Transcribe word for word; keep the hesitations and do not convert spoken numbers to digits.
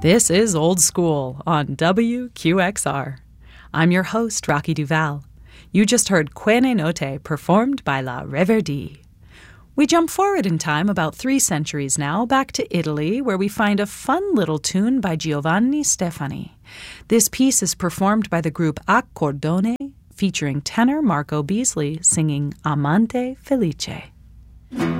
This is Old School on W Q X R. I'm your host, Rocky Duval. You just heard Quene Notte performed by La Reverdie. We jump forward in time about three centuries now, back to Italy, where we find a fun little tune by Giovanni Stefani. This piece is performed by the group Accordone, featuring tenor Marco Beasley singing Amante Felice.